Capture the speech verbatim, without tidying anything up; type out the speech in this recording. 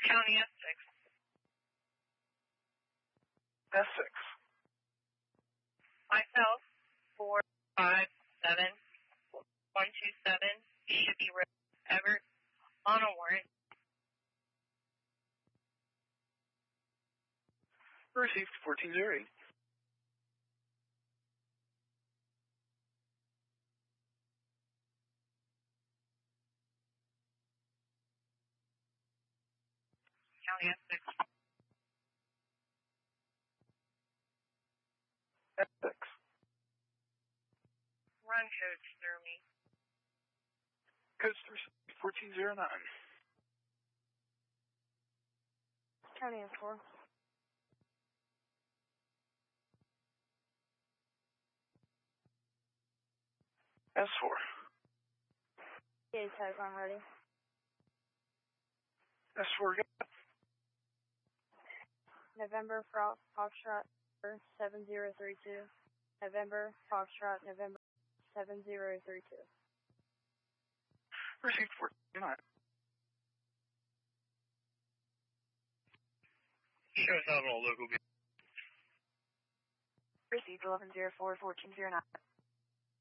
County S six. S six. Myself, four five seven one two seven, Shippey Road, Everett, on a warrant. Received fourteen oh eight. County S six. S six. Run codes through me. Codes through fourteen oh nine. County S four. S four. Yeah, tag on ready. S four, got November Fro- Foxtrot seven zero three two. November Foxtrot November seven zero three two. Received fourteen oh nine. Shows out all local. Received eleven oh four, fourteen oh nine.